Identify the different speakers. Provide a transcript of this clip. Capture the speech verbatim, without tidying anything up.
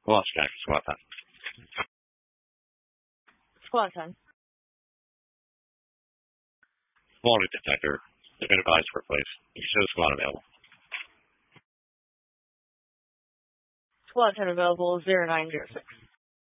Speaker 1: Lost Jack, squad ten.
Speaker 2: Squad ten.
Speaker 1: Quality detector. They've been advised for place. You show the squad available.
Speaker 2: Squad ten available, zero nine zero six.